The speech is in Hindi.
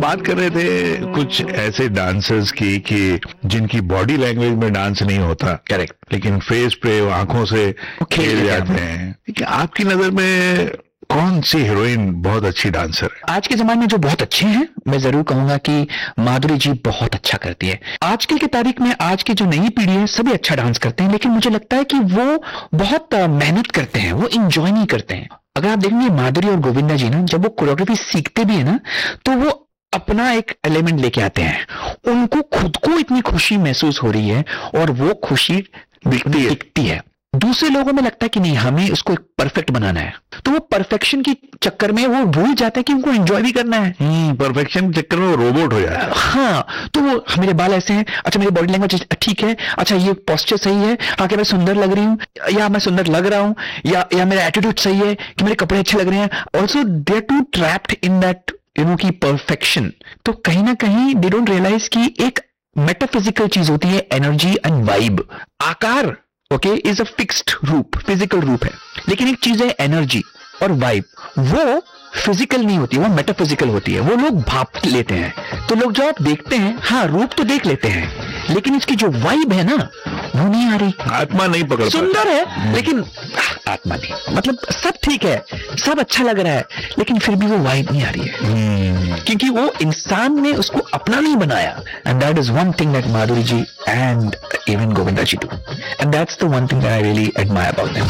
बात कर रहे थे कुछ ऐसे डांसर्स की कि जिनकी बॉडी लैंग्वेज में डांस नहीं होता, करेक्ट, लेकिन फेस पे आंखों से खेल जाते हैं। आपकी नजर में कौन सी हीरोइन बहुत अच्छी डांसर है? आज के जमाने में जो बहुत अच्छे हैं, मैं जरूर कहूंगा कि माधुरी जी बहुत अच्छा करती है। आजकल की तारीख में आज की जो नई पीढ़ी है सभी अच्छा डांस करते हैं, लेकिन मुझे लगता है कि वो बहुत मेहनत करते हैं, वो इंजॉय नहीं करते हैं। अगर आप देखेंगे माधुरी और गोविंदा जी ना, जब वो कोरियोग्राफी सीखते भी है ना, तो वो अपना एक एलिमेंट लेके आते हैं। उनको खुद को इतनी खुशी महसूस हो रही है और वो खुशी दिखती है। दूसरे लोगों में लगता है कि नहीं, हमें उसको परफेक्ट बनाना है, तो वो परफेक्शन के चक्कर में वो भूल जाते हैं कि उनको एंजॉय भी करना है। परफेक्शन के चक्कर में वो रोबोट हो जाता है। हाँ, तो वो मेरे बाल ऐसे हैं, अच्छा मेरी बॉडी लैंग्वेज ठीक है, अच्छा ये पोस्चर सही है, हाँ क्या मैं सुंदर लग रही हूँ, या मैं सुंदर लग रहा हूँ, या मेरा एटीट्यूड सही है, कि मेरे कपड़े अच्छे लग रहे हैं। Also they are to trapped in that की परफेक्शन। तो कहीं ना कहीं दे डोंट रियलाइज कि एक मेटाफिजिकल चीज होती है एनर्जी एंड वाइब। आकार इज अ फिक्स्ड रूप, फिजिकल रूप है, लेकिन एक चीज है एनर्जी और वाइब, वो फिजिकल नहीं होती, वो मेटाफिजिकल होती है, वो लोग भाप लेते हैं। तो लोग जो आप देखते हैं, हाँ रूप तो देख लेते हैं, लेकिन इसकी जो वाइब है ना, वो नहीं आ रही। आत्मा नहीं पकड़, सुंदर है लेकिन आत्मा नहीं, मतलब सब ठीक है, सब अच्छा लग रहा है, लेकिन फिर भी वो वाइब नहीं आ रही है, क्योंकि वो इंसान ने उसको अपना नहीं बनाया। And that is one thing that Madhuri ji and even Govinda ji do, and that's the one thing that I really admire about them.